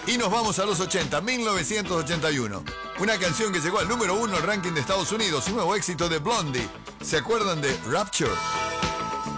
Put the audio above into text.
Y nos vamos a los 80, 1981. Una canción que llegó al número 1 al ranking de Estados Unidos, un nuevo éxito de Blondie. ¿Se acuerdan de Rapture?